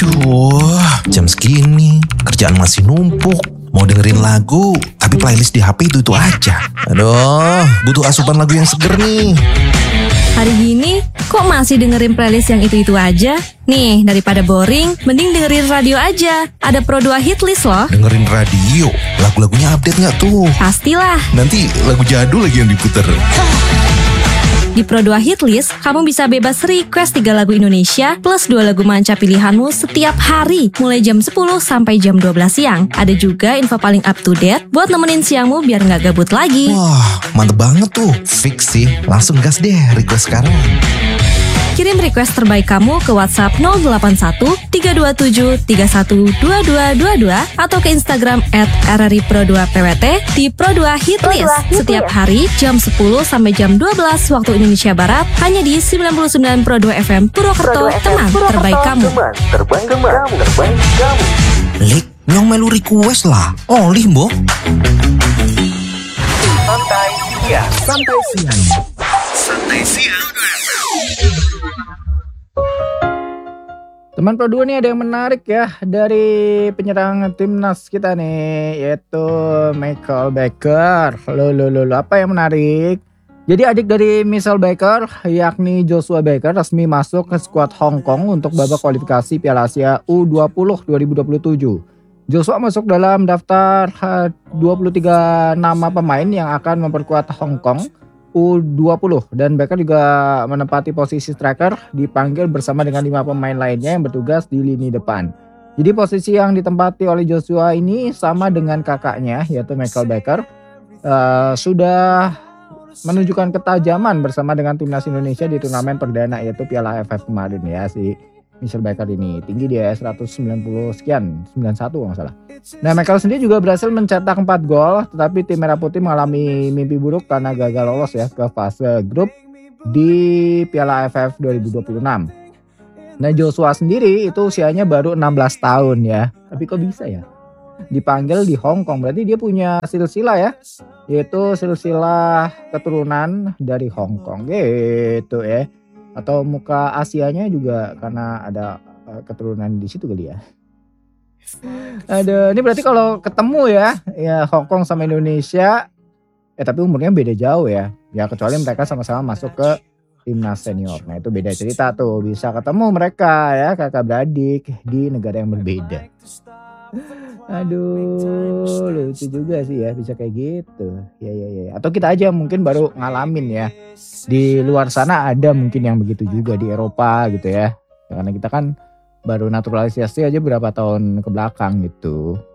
Aduh, jam segini, kerjaan masih numpuk. Mau dengerin lagu, tapi playlist di HP itu aja. Aduh, butuh asupan lagu yang seger nih. Hari gini, kok masih dengerin playlist yang itu-itu aja? Nih, daripada boring, mending dengerin radio aja. Ada Pro 2 hit list loh. Dengerin radio, lagu-lagunya update gak tuh? Pastilah. Nanti lagu jadul lagi yang diputer. Di Pro 2 hit list, kamu bisa bebas request 3 lagu Indonesia plus 2 lagu manca pilihanmu setiap hari, mulai jam 10 sampai jam 12 siang. Ada juga info paling up to date buat nemenin siangmu biar nggak gabut lagi. Wah, mantep banget tuh. Fix sih, langsung gas deh request sekarang. Kirim request terbaik kamu ke WhatsApp 081 327 312222 atau ke Instagram @rripro2pwt di Pro 2 Hit List setiap hari jam 10 sampai jam 12 waktu Indonesia Barat hanya di 99 Pro 2 FM Purwokerto, teman terbaik kamu. Lik, nyong melu request lah. Olih, Mbok. Santai siang. Teman Pro 2 nih ada yang menarik ya dari penyerang timnas kita nih, yaitu Michael Baker. Loh, apa yang menarik? Jadi adik dari Michael Baker, yakni Joshua Baker, resmi masuk ke skuad Hong Kong untuk babak kualifikasi Piala Asia U20 2027. Joshua masuk dalam daftar 23 nama pemain yang akan memperkuat Hong Kong U20 dan Baker juga menempati posisi striker, dipanggil bersama dengan 5 pemain lainnya yang bertugas di lini depan. Jadi posisi yang ditempati oleh Joshua ini sama dengan kakaknya, yaitu Michael Baker, sudah menunjukkan ketajaman bersama dengan timnas Indonesia di turnamen perdana yaitu Piala AFF kemarin ya. Si Michael Baker ini tinggi dia 190 sekian, 91 kalau nggak salah. Nah, Michael sendiri juga berhasil mencetak 4 gol, tetapi tim Merah Putih mengalami mimpi buruk karena gagal lolos ya ke fase grup di Piala AFF 2026. Nah, Joshua sendiri itu usianya baru 16 tahun ya. Tapi kok bisa ya? Dipanggil di Hong Kong, berarti dia punya silsilah ya, yaitu silsilah keturunan dari Hong Kong gitu ya. Atau muka Asianya juga karena ada keturunan di situ kali ya. Aduh, ini berarti kalau ketemu ya Hong Kong sama Indonesia, tapi umurnya beda jauh ya. Ya kecuali mereka sama-sama masuk ke timnas senior. Nah itu beda cerita tuh, bisa ketemu mereka ya kakak beradik di negara yang berbeda. Aduh, lucu juga sih ya bisa kayak gitu. Ya. Atau kita aja mungkin baru ngalamin ya. Di luar sana ada mungkin yang begitu juga di Eropa gitu ya. Karena kita kan baru naturalisasi aja berapa tahun ke belakang gitu.